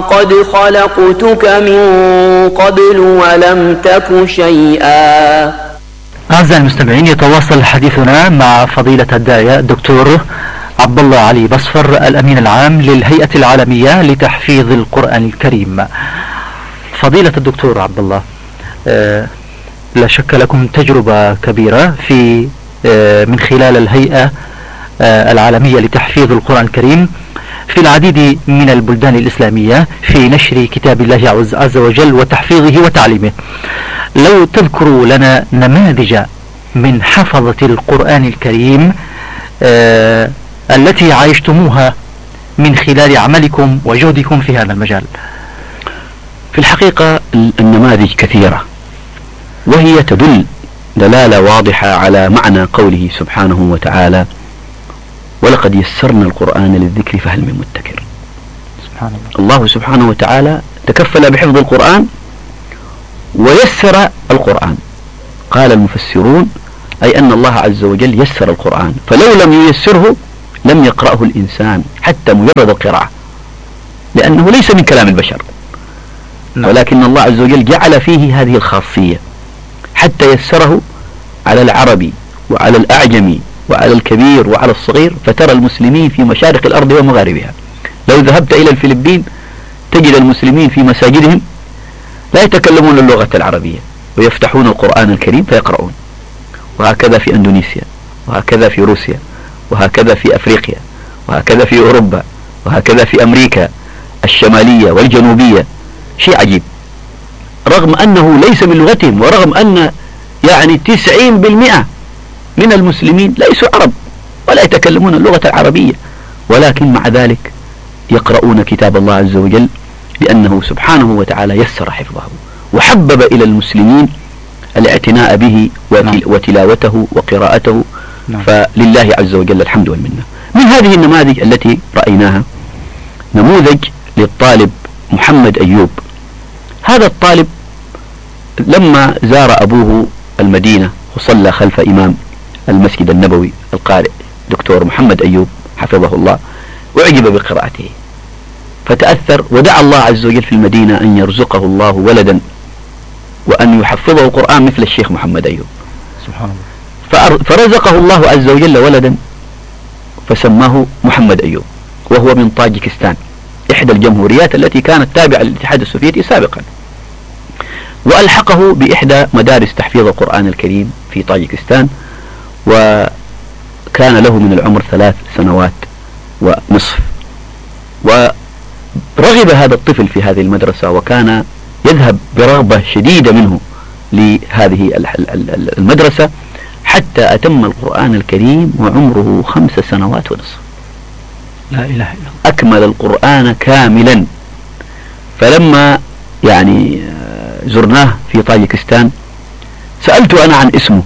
وقد خلقتك من قبل ولم تك شيئا. أعزائي المستمعين، يتواصل حديثنا مع فضيلة الداعية الدكتور عبد الله علي بصفر، الأمين العام للهيئة العالمية لتحفيظ القرآن الكريم. فضيلة الدكتور عبد الله، لا شك لكم تجربة كبيرة في من خلال الهيئة العالمية لتحفيظ القرآن الكريم في العديد من البلدان الإسلامية في نشر كتاب الله عز وجل وتحفيظه وتعليمه. لو تذكروا لنا نماذج من حفظة القرآن الكريم التي عايشتموها من خلال عملكم وجهدكم في هذا المجال. في الحقيقة النماذج كثيرة، وهي تدل دلالة واضحة على معنى قوله سبحانه وتعالى: ولقد يسرنا القرآن للذكر فهل من مدكر. سبحان الله. الله سبحانه وتعالى تكفل بحفظ القرآن ويسر القرآن. قال المفسرون: أي أن الله عز وجل يسر القرآن، فلو لم ييسره لم يقرأه الإنسان حتى مجرد القراءة، لأنه ليس من كلام البشر، ولكن الله عز وجل جعل فيه هذه الخاصية حتى يسره على العربي وعلى الأعجمي وعلى الكبير وعلى الصغير. فترى المسلمين في مشارق الأرض ومغاربها. لو ذهبت إلى الفلبين تجد المسلمين في مساجدهم لا يتكلمون اللغة العربية ويفتحون القرآن الكريم فيقرؤون. وهكذا في أندونيسيا، وهكذا في روسيا، وهكذا في أفريقيا، وهكذا في أوروبا، وهكذا في أمريكا الشمالية والجنوبية. شيء عجيب، رغم أنه ليس من لغتهم، ورغم أن 90% من المسلمين ليسوا عرب ولا يتكلمون اللغة العربية، ولكن مع ذلك يقرؤون كتاب الله عز وجل، لأنه سبحانه وتعالى يسر حفظه وحبب إلى المسلمين الاعتناء به وتلاوته وقراءته. فلله عز وجل الحمد والمنة. من هذه النماذج التي رأيناها نموذج للطالب محمد أيوب. هذا الطالب لما زار أبوه المدينة وصلى خلف إمام المسجد النبوي القارئ دكتور محمد أيوب حفظه الله، أعجب بقراءته فتأثر، ودعا الله عز وجل في المدينة أن يرزقه الله ولدا وأن يحفظه القرآن مثل الشيخ محمد أيوب. سبحان الله. فرزقه الله عز وجل ولدا فسماه محمد أيوب، وهو من طاجكستان، إحدى الجمهوريات التي كانت تابعة للاتحاد السوفيتي سابقا، وألحقه بإحدى مدارس تحفيظ القرآن الكريم في طاجكستان، وكان له من العمر 3 سنوات ونصف. ورغب هذا الطفل في هذه المدرسة، وكان يذهب برغبة شديدة منه لهذه المدرسة حتى أتم القرآن الكريم وعمره 5 سنوات ونصف. لا إله إلا الله. أكمل القرآن كاملا. فلما زرناه في طاجكستان سألت أنا عن اسمه،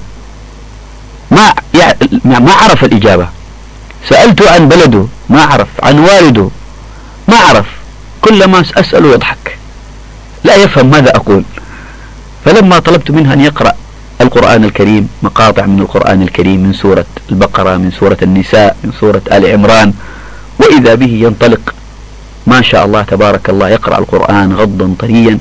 ما عرف الإجابة. سألت عن بلده ما عرف، عن والده ما عرف، كلما أسأله يضحك لا يفهم ماذا أقول. فلما طلبت منه أن يقرأ القرآن الكريم، مقاطع من القرآن الكريم من سورة البقرة، من سورة النساء، من سورة آل عمران، وإذا به ينطلق ما شاء الله تبارك الله يقرأ القرآن غضا طريا.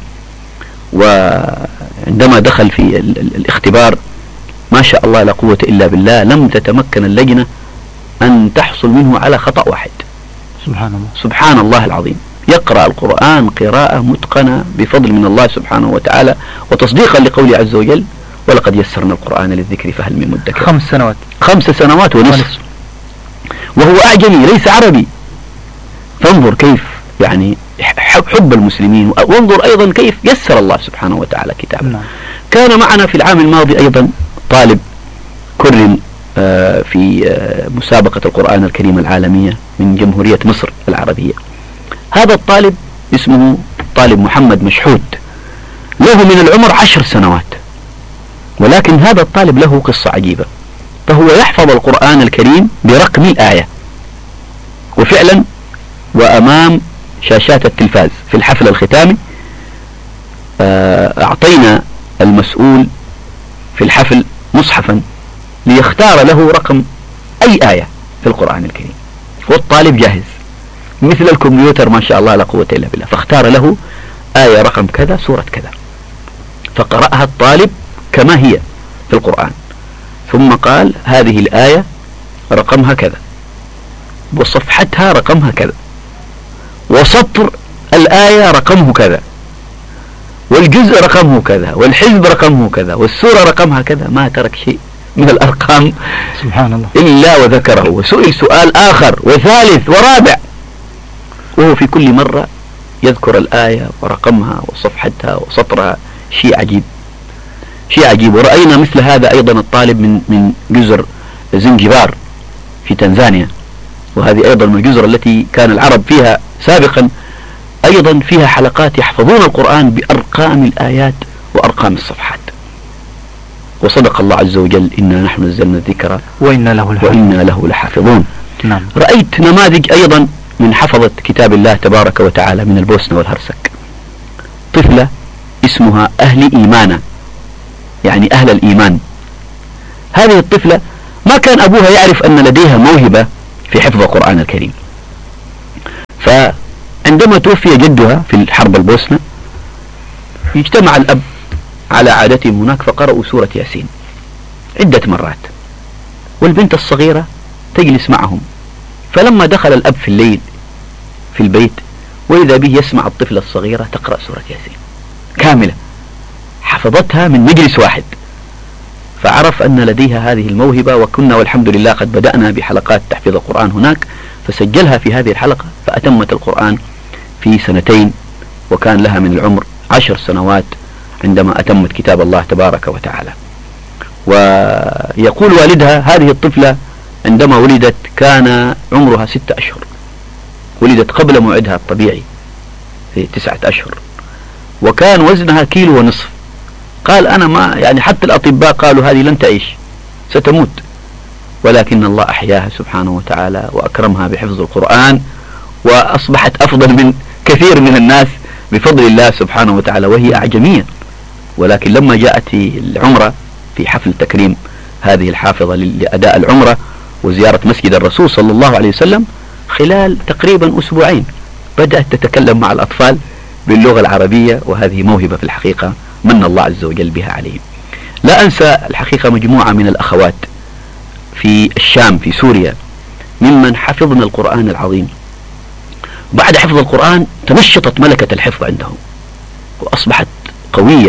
وعندما دخل في الاختبار ما شاء الله لا قوة إلا بالله، لم تتمكن اللجنة أن تحصل منه على خطأ واحد. سبحان الله. سبحان الله العظيم. يقرأ القرآن قراءة متقنة بفضل من الله سبحانه وتعالى، وتصديقا لقوله عز وجل: ولقد يسرنا القرآن للذكر فهل من مدكر. 5 سنوات ونصف، وهو أعجمي ليس عربي. فانظر كيف حب المسلمين، وانظر أيضا كيف يسر الله سبحانه وتعالى كتابه. كان معنا في العام الماضي أيضا طالب كرم في مسابقة القرآن الكريم العالمية من جمهورية مصر العربية. هذا الطالب اسمه طالب محمد مشحود، له من العمر 10 سنوات، ولكن هذا الطالب له قصة عجيبة. فهو يحفظ القرآن الكريم برقم الآية، وفعلا وأمام شاشات التلفاز في الحفل الختامي أعطينا المسؤول في الحفل مصحفا ليختار له رقم أي آية في القرآن الكريم، والطالب جاهز مثل الكمبيوتر ما شاء الله لا قوة إلا بالله. فاختار له آية رقم كذا سورة كذا، فقرأها الطالب كما هي في القرآن، ثم قال هذه الآية رقمها كذا، وصفحتها رقمها كذا، وسطر الآية رقمه كذا، والجزء رقمه كذا، والحزب رقمه كذا، والسورة رقمها كذا. ما ترك شيء من الأرقام سبحان الله إلا وذكره، وسئل سؤال آخر وثالث ورابع، وهو في كل مرة يذكر الآية ورقمها وصفحتها وسطرها. شيء عجيب، شيء عجيب. ورأينا مثل هذا أيضا الطالب من جزر زنجبار في تنزانيا، وهذه أيضا من الجزر التي كان العرب فيها سابقا أيضا فيها حلقات يحفظون القرآن بأرقام الآيات وأرقام الصفحات. وصدق الله عز وجل: إنا نحن نزلنا الذكر وإنا له لحافظون. نعم. رأيت نماذج أيضا من حفظة كتاب الله تبارك وتعالى من البوسنة والهرسك، طفلة اسمها أهل إيمانا، يعني أهل الإيمان. هذه الطفلة ما كان أبوها يعرف أن لديها موهبة في حفظ القرآن الكريم، فعندما توفي جدها في الحرب البوسنة اجتمع الأب على عادتهم هناك فقرأوا سورة ياسين عدة مرات، والبنت الصغيرة تجلس معهم. فلما دخل الأب في الليل في البيت وإذا به يسمع الطفلة الصغيرة تقرأ سورة ياسين كاملة، حفظتها من مجلس واحد، فعرف أن لديها هذه الموهبة. وكنا والحمد لله قد بدأنا بحلقات تحفيظ القرآن هناك، فسجلها في هذه الحلقة، فأتمت القرآن في 2 وكان لها من العمر 10 سنوات عندما أتمت كتاب الله تبارك وتعالى. ويقول والدها: هذه الطفلة عندما ولدت كان عمرها 6 أشهر، ولدت قبل موعدها الطبيعي في 9 أشهر، وكان وزنها 1.5 كيلو. قال: أنا ما يعني حتى الأطباء قالوا هذه لن تعيش، ستموت، ولكن الله أحياها سبحانه وتعالى وأكرمها بحفظ القرآن، وأصبحت أفضل من كثير من الناس بفضل الله سبحانه وتعالى، وهي أعجمية. ولكن لما جاءت العمرة في حفل تكريم هذه الحافظة لأداء العمرة وزيارة مسجد الرسول صلى الله عليه وسلم، خلال تقريبا 2 أسبوع بدأت تتكلم مع الأطفال باللغة العربية، وهذه موهبة في الحقيقة من الله عز وجل بها عليهم. لا أنسى الحقيقة مجموعة من الأخوات في الشام في سوريا ممن حفظنا القرآن العظيم. بعد حفظ القرآن تنشطت ملكة الحفظ عندهم وأصبحت قوية،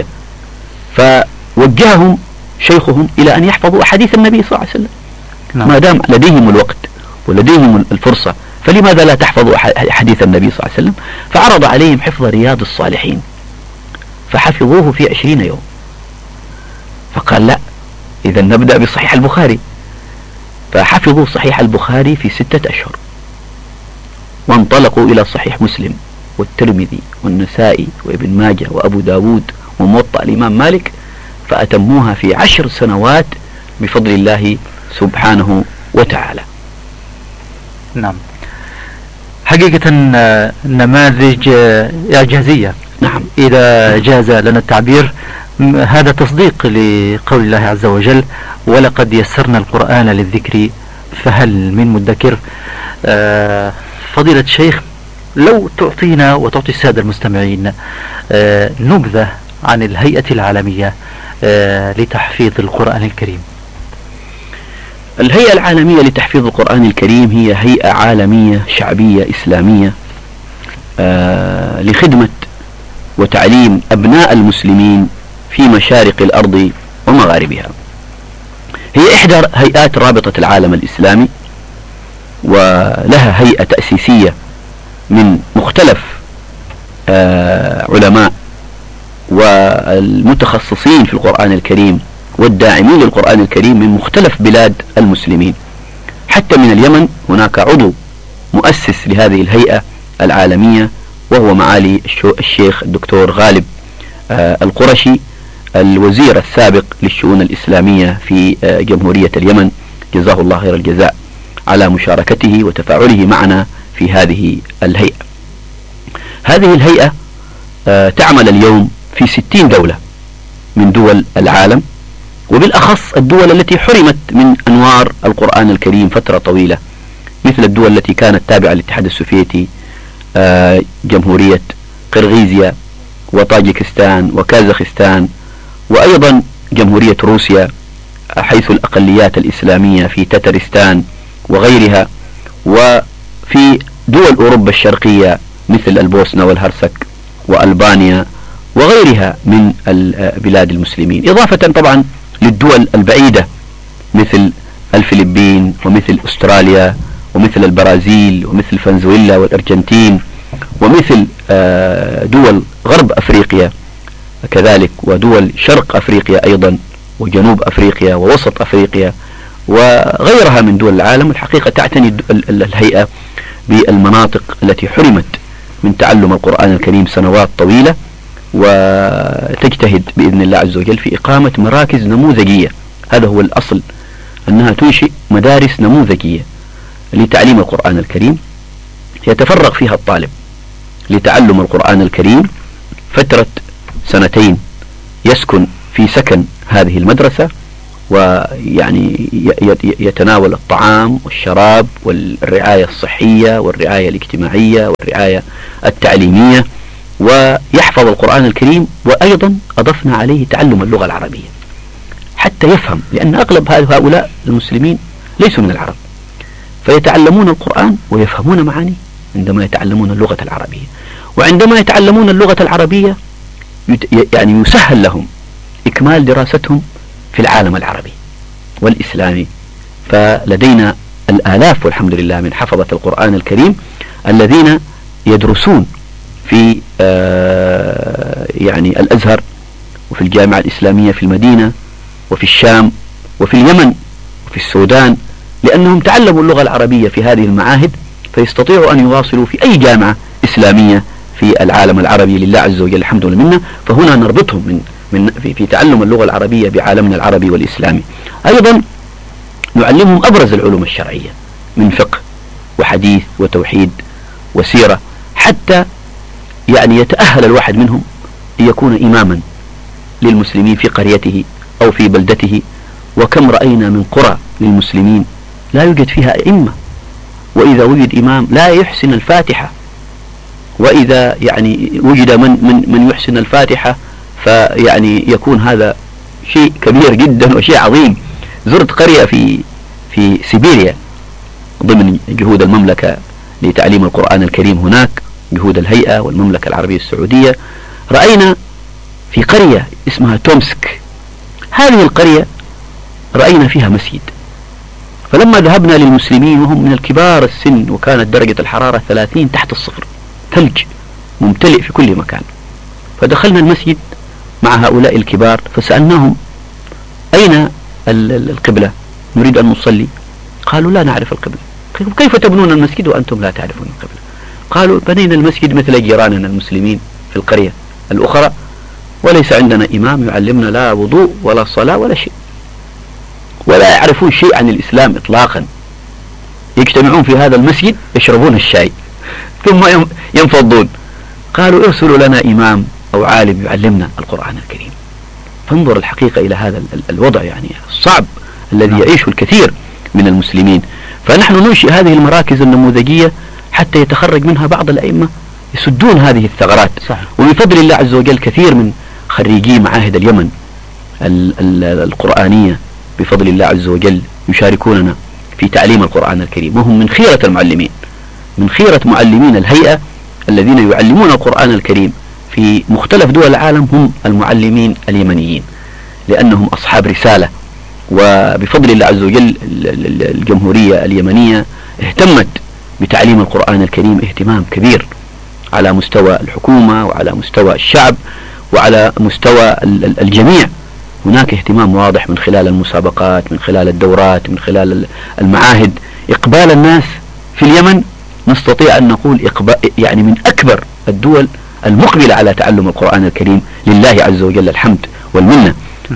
فوجههم شيخهم إلى أن يحفظوا أحاديث النبي صلى الله عليه وسلم. نعم. ما دام لديهم الوقت ولديهم الفرصة فلماذا لا تحفظوا حديث النبي صلى الله عليه وسلم؟ فعرض عليهم حفظ رياض الصالحين، فحفظوه في 20 يوم. فقال: لا، إذا نبدأ بصحيح البخاري. فحفظوا صحيح البخاري في 6 أشهر، وانطلقوا إلى صحيح مسلم والترمذي والنسائي وابن ماجه وأبو داود وموطأ الإمام مالك، فأتموها في 10 سنوات بفضل الله سبحانه وتعالى. نعم، حقيقة نماذج إعجازية. نعم، إذا جاز لنا التعبير، هذا تصديق لقول الله عز وجل: ولقد يسرنا القرآن للذكر فهل من مدكر. فضيلة الشيخ، لو تعطينا وتعطي السادة المستمعين نبذة عن الهيئة العالمية لتحفيظ القرآن الكريم. الهيئة العالمية لتحفيظ القرآن الكريم هي هيئة عالمية شعبية إسلامية لخدمة وتعليم أبناء المسلمين في مشارق الأرض ومغاربها. هي إحدى هيئات رابطة العالم الإسلامي، ولها هيئة تأسيسية من مختلف علماء والمتخصصين في القرآن الكريم والداعمين للقرآن الكريم من مختلف بلاد المسلمين. حتى من اليمن هناك عضو مؤسس لهذه الهيئة العالمية، وهو معالي الشيخ الدكتور غالب القرشي، الوزير السابق للشؤون الإسلامية في جمهورية اليمن، جزاه الله خير الجزاء على مشاركته وتفاعله معنا في هذه الهيئة. هذه الهيئة تعمل اليوم في 60 دولة من دول العالم، وبالأخص الدول التي حرمت من أنوار القرآن الكريم فترة طويلة، مثل الدول التي كانت تابعة للاتحاد السوفيتي جمهورية قرغيزيا وطاجكستان وكازاخستان، وأيضا جمهورية روسيا حيث الأقليات الإسلامية في تترستان وغيرها، وفي دول أوروبا الشرقية مثل البوسنة والهرسك وألبانيا وغيرها من بلاد المسلمين، إضافة طبعا للدول البعيدة مثل الفلبين ومثل أستراليا ومثل البرازيل ومثل فنزويلا والأرجنتين ومثل دول غرب أفريقيا كذلك، ودول شرق أفريقيا أيضا، وجنوب أفريقيا ووسط أفريقيا وغيرها من دول العالم. الحقيقة تعتني الهيئة بالمناطق التي حرمت من تعلم القرآن الكريم سنوات طويلة، وتجتهد بإذن الله عز وجل في إقامة مراكز نموذجية. هذا هو الأصل، أنها تنشئ مدارس نموذجية لتعليم القرآن الكريم يتفرغ فيها الطالب لتعلم القرآن الكريم فترة 2 يسكن في سكن هذه المدرسة، ويعني يتناول الطعام والشراب والرعاية الصحية والرعاية الاجتماعية والرعاية التعليمية، ويحفظ القرآن الكريم. وأيضا أضفنا عليه تعلم اللغة العربية حتى يفهم، لأن أغلب هؤلاء المسلمين ليسوا من العرب، فيتعلمون القرآن ويفهمون معانيه عندما يتعلمون اللغة العربية. وعندما يتعلمون اللغة العربية يعني يسهل لهم إكمال دراستهم في العالم العربي والإسلامي. فلدينا الآلاف والحمد لله من حفظة القرآن الكريم الذين يدرسون في يعني الأزهر وفي الجامعة الإسلامية في المدينة وفي الشام وفي اليمن وفي السودان، لأنهم تعلموا اللغة العربية في هذه المعاهد، فيستطيعوا أن يواصلوا في أي جامعة إسلامية في العالم العربي لله عز وجل الحمد لله. فهنا نربطهم في تعلم اللغة العربية بعالمنا العربي والإسلامي. أيضا نعلمهم أبرز العلوم الشرعية من فقه وحديث وتوحيد وسيرة، حتى يعني يتأهل الواحد منهم ليكون إماما للمسلمين في قريته أو في بلدته. وكم رأينا من قرى للمسلمين لا يوجد فيها أئمة، وإذا وجد إمام لا يحسن الفاتحة، وإذا يعني وجد من يحسن الفاتحة فيعني يكون هذا شيء كبير جدا وشيء عظيم. زرت قرية في سيبيريا ضمن جهود المملكة لتعليم القرآن الكريم هناك، جهود الهيئة والمملكة العربية السعودية. رأينا في قرية اسمها تومسك، هذه القرية رأينا فيها مسجد، فلما ذهبنا للمسلمين وهم من الكبار السن وكانت درجة الحرارة 30 تحت الصفر، ثلج ممتلئ في كل مكان، فدخلنا المسجد مع هؤلاء الكبار فسألناهم أين القبلة؟ نريد أن نصلي. قالوا لا نعرف القبلة. كيف تبنون المسجد وأنتم لا تعرفون القبلة؟ قالوا بنينا المسجد مثل جيراننا المسلمين في القرية الأخرى، وليس عندنا إمام يعلمنا لا وضوء ولا صلاة ولا شيء، ولا يعرفون شيء عن الإسلام إطلاقا. يجتمعون في هذا المسجد يشربون الشاي ثم ينفضون. قالوا ارسلوا لنا إمام أو عالم يعلمنا القرآن الكريم. فانظر الحقيقة إلى هذا الوضع يعني الصعب الذي يعيشه الكثير من المسلمين. فنحن ننشئ هذه المراكز النموذجية حتى يتخرج منها بعض الأئمة يسدون هذه الثغرات. وبفضل الله عز وجل كثير من خريجي معاهد اليمن القرآنية بفضل الله عز وجل يشاركوننا في تعليم القرآن الكريم، وهم من خيرة المعلمين، من خيرة معلمين الهيئة الذين يعلمون القرآن الكريم في مختلف دول العالم هم المعلمين اليمنيين، لأنهم أصحاب رسالة. وبفضل الله عز وجل الجمهورية اليمنية اهتمت بتعليم القرآن الكريم اهتمام كبير على مستوى الحكومة وعلى مستوى الشعب وعلى مستوى الجميع. هناك اهتمام واضح من خلال المسابقات، من خلال الدورات، من خلال المعاهد. إقبال الناس في اليمن نستطيع أن نقول يعني من أكبر الدول المقبلة على تعلم القرآن الكريم لله عز وجل الحمد والمنة.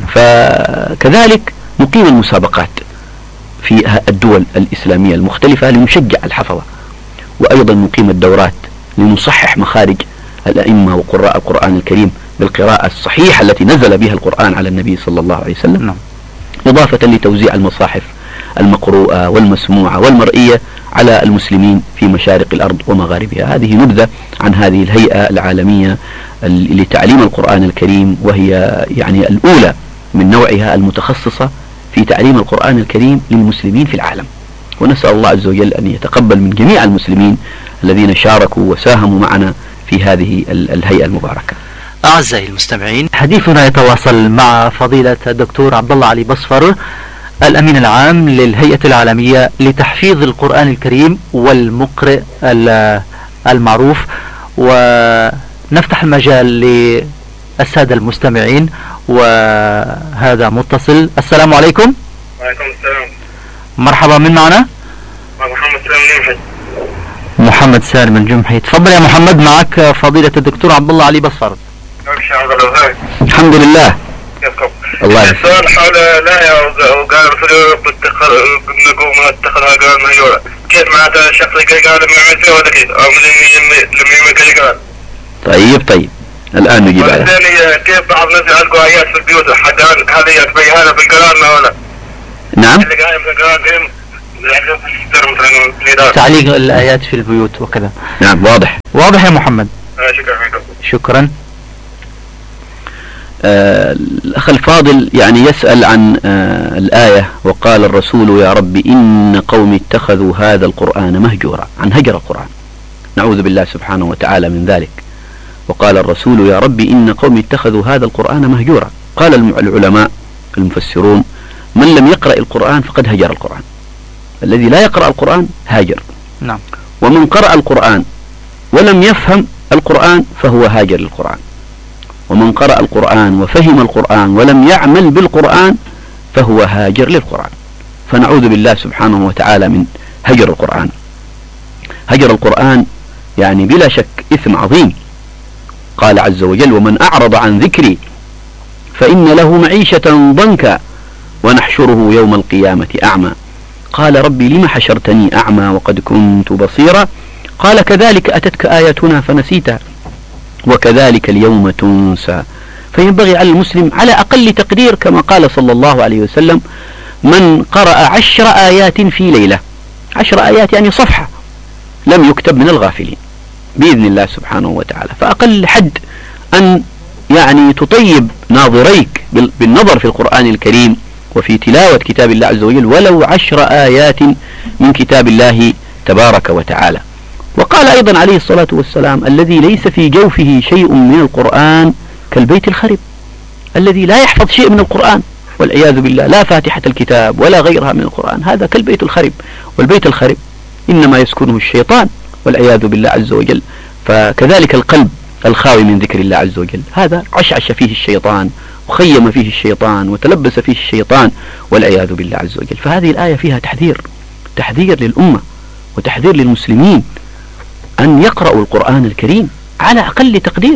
فكذلك نقيم المسابقات في الدول الإسلامية المختلفة لنشجع الحفظة، وأيضا نقيم الدورات لنصحح مخارج الأئمة وقراء القرآن الكريم بالقراءة الصحيحة التي نزل بها القرآن على النبي صلى الله عليه وسلم، إضافة لتوزيع المصاحف المقروءة والمسموعة والمرئية على المسلمين في مشارق الأرض ومغاربها. هذه نبذة عن هذه الهيئة العالمية لتعليم القرآن الكريم، وهي يعني الأولى من نوعها المتخصصة في تعليم القرآن الكريم للمسلمين في العالم. ونسأل الله عز وجل أن يتقبل من جميع المسلمين الذين شاركوا وساهموا معنا في هذه الهيئة المباركة. أعزائي المستمعين، حديثنا يتواصل مع فضيلة الدكتور عبد الله علي بصفر الأمين العام للهيئة العالمية لتحفيظ القرآن الكريم والمقرئ المعروف، ونفتح المجال للسادة المستمعين. وهذا متصل. السلام عليكم. وعليكم السلام. مرحبا، من معنا؟ محمد سالم الجمحي. محمد سالم الجمحي، تفضل يا محمد، معك فضيلة الدكتور عبد الله علي بصفر. الحمد لله. الله يسلمك. السؤال حول لا وقال الرسول نقوم اتخذها قال مهجورة، كيف معناتها الشخص اللي قال لم يعمل فيها ولا كيف او لم يعمل قال؟ طيب الآن نجيب عليها. والثاني كيف بعض الناس يعلقوا آيات في البيوت، حتى هذه تبينها في القرآن ولا؟ نعم. اللي قايم في القرآن تعليق الآيات في البيوت وكذا. نعم، واضح يا محمد. شكرا. الأخ الفاضل يعني يسأل عن الآية وقال الرسول يا رب إن قومي اتخذوا هذا القرآن مهجورا، عن هجر القرآن. نعوذ بالله سبحانه وتعالى من ذلك. وقال الرسول يا رب إن قومي اتخذوا هذا القرآن مهجورا. قال العلماء المفسرون من لم يقرأ القرآن فقد هجر القرآن. الذي لا يقرأ القرآن هاجر. نعم. ومن قرأ القرآن ولم يفهم القرآن فهو هاجر للقرآن. ومن قرأ القرآن وفهم القرآن ولم يعمل بالقرآن فهو هاجر للقرآن. فنعوذ بالله سبحانه وتعالى من هجر القرآن. هجر القرآن يعني بلا شك إثم عظيم. قال عز وجل ومن أعرض عن ذكري فإن له معيشة ضنكا ونحشره يوم القيامة أعمى. قال ربي لم حشرتني أعمى وقد كنت بصيرا. قال كذلك أتتك آياتنا فنسيتها وكذلك اليوم تنسى. فينبغي على المسلم على أقل تقدير كما قال صلى الله عليه وسلم من قرأ 10 آيات في ليلة، 10 آيات يعني صفحة، لم يكتب من الغافلين بإذن الله سبحانه وتعالى. فأقل حد أن يعني تطيب ناظريك بالنظر في القرآن الكريم وفي تلاوة كتاب الله عز وجل ولو 10 آيات من كتاب الله تبارك وتعالى. وقال أيضا عليه الصلاة والسلام الذي ليس في جوفه شيء من القرآن كالبيت الخرب. الذي لا يحفظ شيء من القرآن والعياذ بالله، لا فاتحة الكتاب ولا غيرها من القرآن، هذا كالبيت الخرب. والبيت الخرب إنما يسكنه الشيطان والعياذ بالله عز وجل. فكذلك القلب الخاوي من ذكر الله عز وجل هذا عشعش فيه الشيطان وخيم فيه الشيطان وتلبس فيه الشيطان والعياذ بالله عز وجل. فهذه الآية فيها تحذير للأمة وتحذير للمسلمين أن يقرأوا القرآن الكريم على أقل تقدير،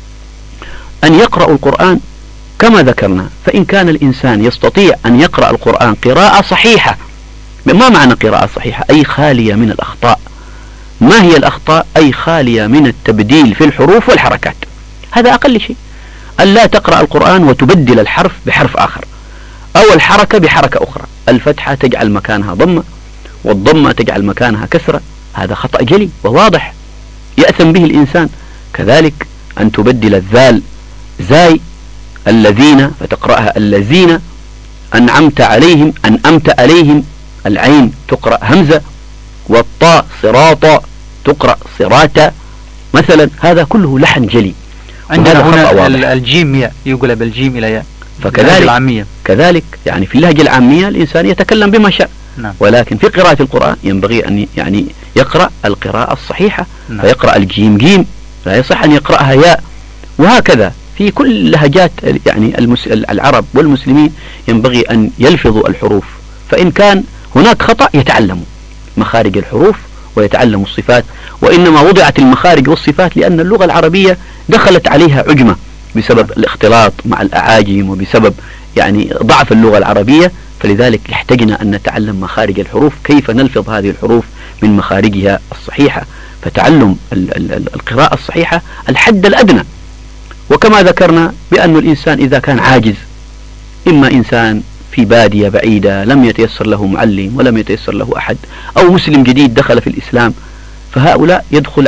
أن يقرأوا القرآن كما ذكرنا. فإن كان الإنسان يستطيع أن يقرأ القرآن قراءة صحيحة. ما معنى قراءة صحيحة؟ أي خالية من الأخطاء. ما هي الأخطاء؟ أي خالية من التبديل في الحروف والحركات. هذا أقل شيء. أن لا تقرأ القرآن وتبدل الحرف بحرف آخر أو الحركة بحركة أخرى. الفتحة تجعل مكانها ضمة والضمة تجعل مكانها كسرة. هذا خطأ جلي وواضح يأثم به الإنسان. كذلك أن تبدل الذال زاي الذين فتقرأها الذين أنعمت عليهم أنعمت عليهم، العين تقرأ همزة، والطاء صراطا تقرأ صراتا مثلا. هذا كله لحن جلي. عندنا هنا الجيم ياء يقلب الجيم إلى ياء. فكذلك كذلك يعني في اللهجة العامية الإنسان يتكلم بما شاء. نعم. ولكن في قراءة القرآن ينبغي أن يعني يقرأ القراءة الصحيحة. نعم. فيقرأ الجيم جيم، لا يصح أن يقرأها ياء. وهكذا في كل لهجات يعني العرب والمسلمين ينبغي أن يلفظوا الحروف. فإن كان هناك خطأ يتعلموا مخارج الحروف ويتعلموا الصفات. وإنما وضعت المخارج والصفات لأن اللغة العربية دخلت عليها عجمة بسبب الاختلاط مع الأعاجم وبسبب يعني ضعف اللغة العربية. فلذلك يحتاجنا أن نتعلم مخارج الحروف، كيف نلفظ هذه الحروف من مخارجها الصحيحة. فتعلم القراءة الصحيحة الحد الأدنى. وكما ذكرنا بأن الإنسان إذا كان عاجز، إما إنسان في بادية بعيدة لم يتيسر له معلم ولم يتيسر له أحد، أو مسلم جديد دخل في الإسلام، فهؤلاء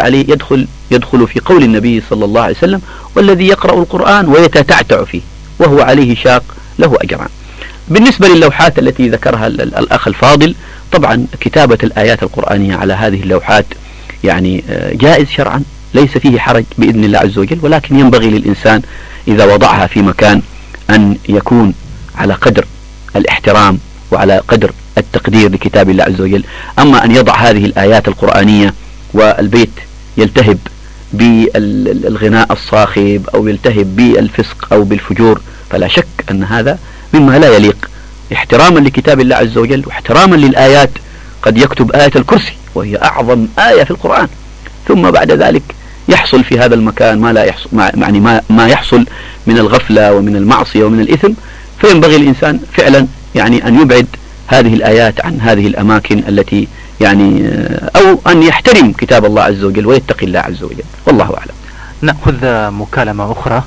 يدخل في قول النبي صلى الله عليه وسلم: والذي يقرأ القرآن ويتتعتع فيه وهو عليه شاق له أجران. بالنسبة للوحات التي ذكرها الأخ الفاضل، طبعا كتابة الآيات القرآنية على هذه اللوحات يعني جائز شرعا، ليس فيه حرج بإذن الله عز وجل، ولكن ينبغي للإنسان إذا وضعها في مكان أن يكون على قدر الاحترام وعلى قدر التقدير لكتاب الله عز وجل. أما أن يضع هذه الآيات القرآنية والبيت يلتهب بالغناء الصاخب أو يلتهب بالفسق أو بالفجور، فلا شك أن هذا مما لا يليق، احتراما لكتاب الله عز وجل واحتراما للآيات. قد يكتب آية الكرسي وهي أعظم آية في القرآن، ثم بعد ذلك يحصل في هذا المكان ما لا يحصل، يعني ما يحصل من الغفلة ومن المعصية ومن الإثم، فينبغي الإنسان فعلا يعني أن يبعد هذه الآيات عن هذه الأماكن التي يعني، أو أن يحترم كتاب الله عز وجل ويتقي الله عز وجل، والله أعلم. نأخذ مكالمة أخرى.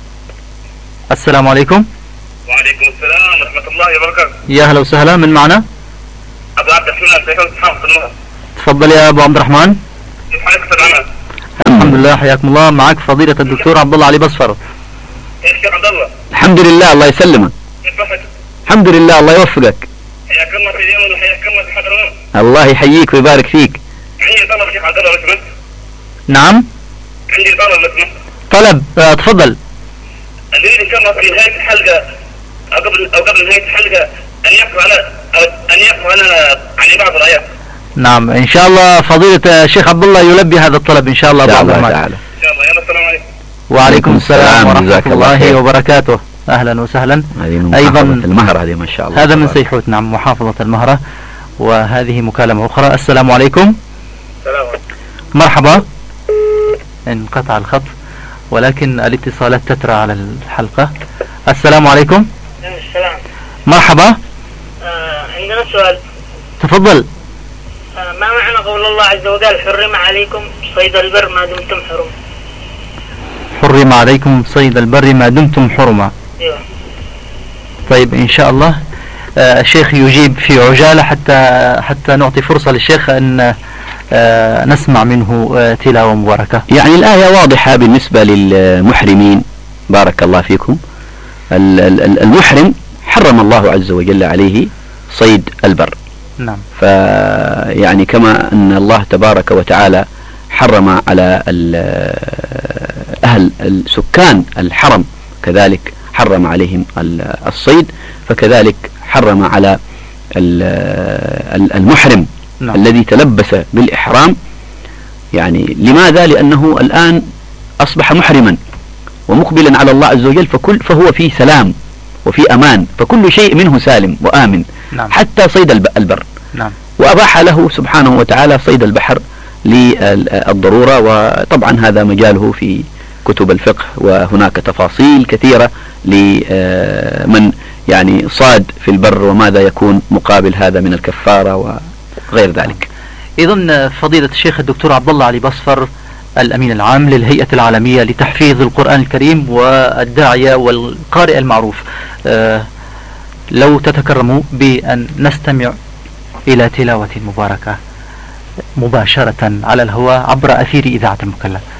السلام عليكم. وعليكم السلام ورحمة الله وبركاته. يا هلا وسهلا، من معنا؟ أبو عبد الرحمن. تفضل يا أبو عبد الرحمن. كيف حالك سلامة؟ الحمد لله، حياكم الله. معك فضيلة الدكتور عبد الله علي بصفر. كيف يا عبد الله؟ الحمد لله، الله يسلمك. كيف صحتك؟ الحمد لله، الله يوفقك. حياك الله في اليوم وحياك الله في حضرموت. الله يحييك ويبارك فيك. عندي طلب شيخ عبد الله لو سمحت. نعم. عندي طلب لو سمحت. طلب، تفضل. أريد إن شاء الله في نهاية الحلقة أو قبل نهاية الحلقة أن يقرأ لنا عن بعض الآيات. نعم إن شاء الله فضيلة الشيخ عبد الله يلبي هذا الطلب إن شاء الله بعد ما تعالى. إن شاء الله. يلا السلام عليكم. وعليكم السلام ورحمة الله وبركاته. أهلا وسهلا. أيضا المهرة هذه ما شاء الله. هذا من سيحوت، نعم، محافظة المهرة. وهذه مكالمة أخرى. السلام عليكم. السلام. مرحبا. انقطع الخط ولكن الاتصالات تترى على الحلقة. السلام عليكم. السلام. مرحبا. عندنا سؤال. تفضل. ما معنى قول الله عز وجل: حرم عليكم صيد البر ما دمتم حرم؟ حرم عليكم صيد البر ما دمتم حرما. ايوه. طيب إن شاء الله الشيخ يجيب في عجالة حتى نعطي فرصة للشيخ أن نسمع منه تلاوة مباركة. يعني الآية واضحة بالنسبة للمحرمين، بارك الله فيكم. المحرم حرم الله عز وجل عليه صيد البر. نعم. فيعني كما أن الله تبارك وتعالى حرم على أهل السكان الحرم كذلك حرم عليهم الصيد، فكذلك حرم على المحرم. نعم. الذي تلبس بالإحرام، يعني لماذا؟ لأنه الآن أصبح محرما ومقبلا على الله عز وجل، فهو في سلام وفي أمان، فكل شيء منه سالم وآمن. نعم. حتى صيد البر. نعم. وأباح له سبحانه وتعالى صيد البحر للضرورة، وطبعا هذا مجاله في كتب الفقه، وهناك تفاصيل كثيرة لمن يعني صاد في البر وماذا يكون مقابل هذا من الكفارة وغير ذلك. إذن فضيلة الشيخ الدكتور عبد الله علي بصفر الأمين العام للهيئة العالمية لتحفيظ القرآن الكريم والداعية والقارئ المعروف، لو تتكرموا بأن نستمع إلى تلاوة مباركة مباشرة على الهواء عبر أثير إذاعة المكلف.